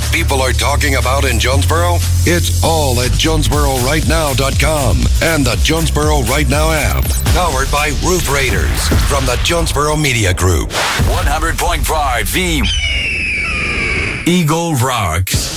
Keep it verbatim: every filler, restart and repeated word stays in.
people are talking about in Jonesboro? It's all at Jonesboro Right Now dot com and the Jonesboro Right Now app. Powered by Roof Raiders from the Jonesboro Media Group. one hundred point five The Eagle Rocks.